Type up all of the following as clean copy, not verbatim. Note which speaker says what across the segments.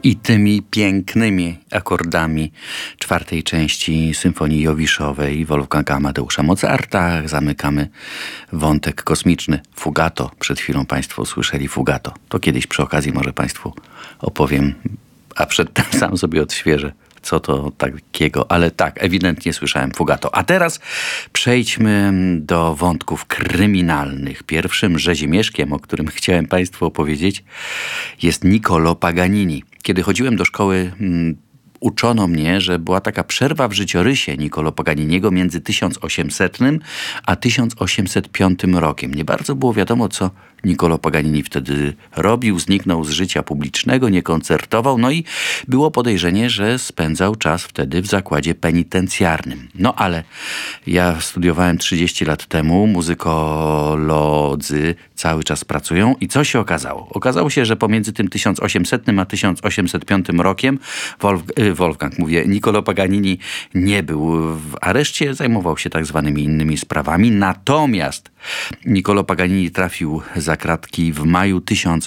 Speaker 1: I tymi pięknymi akordami czwartej części Symfonii Jowiszowej Wolfganga Amadeusza Mozarta zamykamy wątek kosmiczny. Fugato. Przed chwilą Państwo usłyszeli Fugato. To kiedyś przy okazji może Państwu opowiem, a przedtem sam sobie odświeżę, co to takiego. Ale tak, ewidentnie słyszałem Fugato. A teraz przejdźmy do wątków kryminalnych. Pierwszym rzezimieszkiem, o którym chciałem Państwu opowiedzieć, jest Niccolò Paganini. Kiedy chodziłem do szkoły, uczono mnie, że była taka przerwa w życiorysie Niccolò Paganiniego między 1800 a 1805 rokiem. Nie bardzo było wiadomo, co Niccolò Paganini wtedy robił. Zniknął z życia publicznego, nie koncertował, no i było podejrzenie, że spędzał czas wtedy w zakładzie penitencjarnym. No ale ja studiowałem 30 lat temu, muzykolodzy cały czas pracują i co się okazało? Okazało się, że pomiędzy tym 1800 a 1805 rokiem Niccolò Paganini nie był w areszcie, zajmował się tak zwanymi innymi sprawami, natomiast Niccolò Paganini trafił za kratki w maju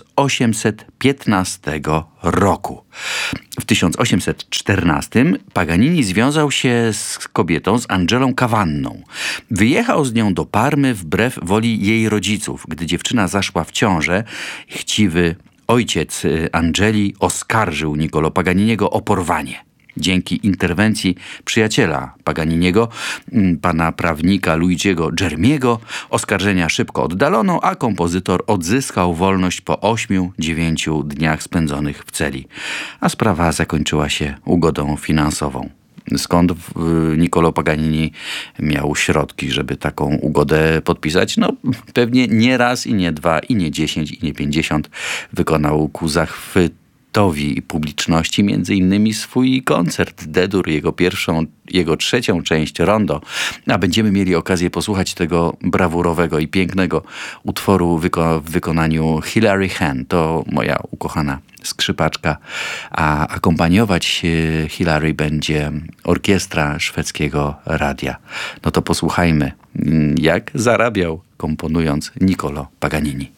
Speaker 1: 1815 roku. W 1814 Paganini związał się z kobietą, z Angelą Cavanną. Wyjechał z nią do Parmy wbrew woli jej rodziców. Gdy dziewczyna zaszła w ciążę, chciwy ojciec Angeli oskarżył Niccolò Paganiniego o porwanie. Dzięki interwencji przyjaciela Paganiniego, pana prawnika Luigiego Germiego, oskarżenia szybko oddalono, a kompozytor odzyskał wolność po 8-9 dniach spędzonych w celi. A sprawa zakończyła się ugodą finansową. Skąd Niccolò Paganini miał środki, żeby taką ugodę podpisać? No pewnie nie raz i nie dwa, i nie 10, i nie 50 wykonał ku zachwytowi i publiczności między innymi swój koncert D-dur, jego trzecią część Rondo. A będziemy mieli okazję posłuchać tego brawurowego i pięknego utworu w wykonaniu Hilary Hahn. To moja ukochana skrzypaczka, a akompaniować Hilary będzie orkiestra szwedzkiego radia. No to posłuchajmy, jak zarabiał komponując Niccolò Paganini.